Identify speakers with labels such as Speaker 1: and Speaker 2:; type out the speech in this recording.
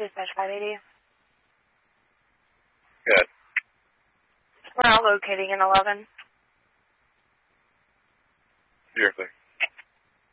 Speaker 1: Dispatch 580.
Speaker 2: Good.
Speaker 1: We're all locating in 11.
Speaker 2: You're clear.